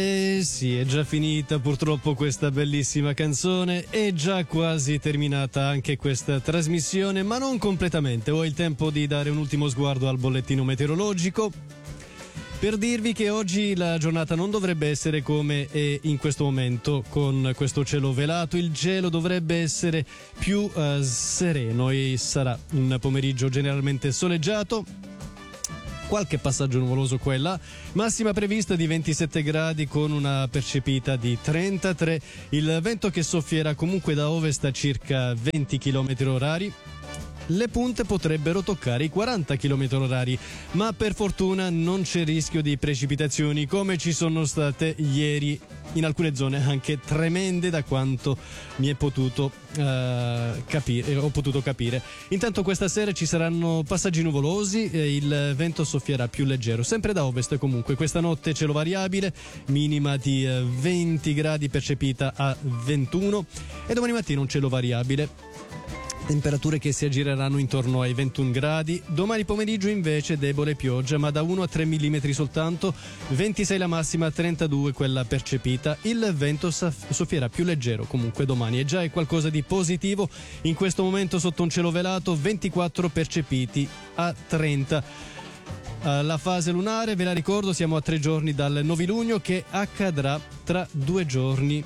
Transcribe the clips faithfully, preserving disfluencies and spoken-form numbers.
Eh sì, è già finita purtroppo questa bellissima canzone, è già quasi terminata anche questa trasmissione, ma non completamente. Ho il tempo di dare un ultimo sguardo al bollettino meteorologico per dirvi che oggi la giornata non dovrebbe essere come è in questo momento, con questo cielo velato. Il cielo dovrebbe essere più uh, sereno e sarà un pomeriggio generalmente soleggiato. Qualche passaggio nuvoloso qua e là, massima prevista di ventisette gradi con una percepita di trentatré, il vento che soffierà comunque da ovest a circa venti chilometri orari. Le punte potrebbero toccare i quaranta chilometri orari, ma per fortuna non c'è rischio di precipitazioni come ci sono state ieri in alcune zone anche tremende, da quanto mi è potuto uh, capire, ho potuto capire. Intanto questa sera ci saranno passaggi nuvolosi e il vento soffierà più leggero, sempre da ovest. Comunque questa notte cielo variabile, minima di uh, venti gradi percepita a ventuno, e domani mattina un cielo variabile, temperature che si aggireranno intorno ai ventuno gradi. Domani pomeriggio invece debole pioggia, ma da uno a tre millimetri soltanto, ventisei la massima, trentadue quella percepita. Il vento soffierà più leggero comunque domani, e già è qualcosa di positivo in questo momento sotto un cielo velato, ventiquattro percepiti a trenta. La fase lunare, ve la ricordo, siamo a tre giorni dal novilunio, che accadrà tra due giorni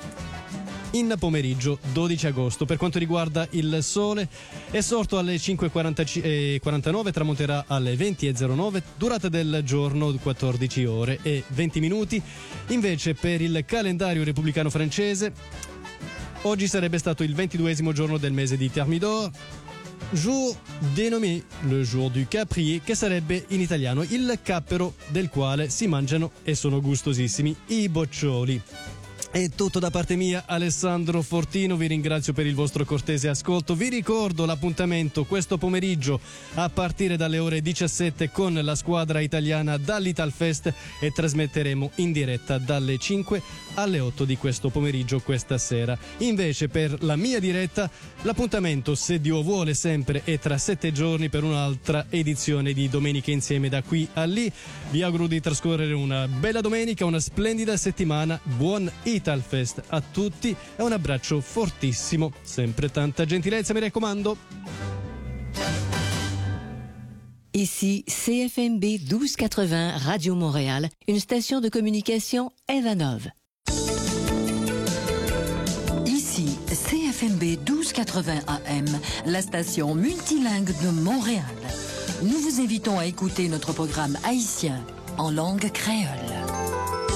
in pomeriggio dodici agosto. Per quanto riguarda il sole, è sorto alle cinque e quarantanove, tramonterà alle venti e zero nove, durata del giorno quattordici ore e venti minuti. Invece per il calendario repubblicano francese, oggi sarebbe stato il ventiduesimo giorno del mese di Thermidor, jour dénommé le jour du caprier, che sarebbe in italiano il cappero del quale si mangiano e sono gustosissimi i boccioli. È tutto da parte mia, Alessandro Fortino, vi ringrazio per il vostro cortese ascolto. Vi ricordo l'appuntamento questo pomeriggio a partire dalle ore diciassette con la squadra italiana dall'Italfest, e trasmetteremo in diretta dalle cinque alle otto di questo pomeriggio questa sera. Invece per la mia diretta l'appuntamento, se Dio vuole sempre, è tra sette giorni per un'altra edizione di Domenica Insieme da qui a lì. Vi auguro di trascorrere una bella domenica, una splendida settimana. Buon Italfest a tutti e un abbraccio fortissimo, sempre tanta gentilezza, mi raccomando. Ici C F M B douze quatre-vingts Radio Montréal, une station de communication Evanov. Ici C F M B douze quatre-vingts A M, la station multilingue de Montréal. Nous vous invitons à écouter notre programme haïtien en langue créole.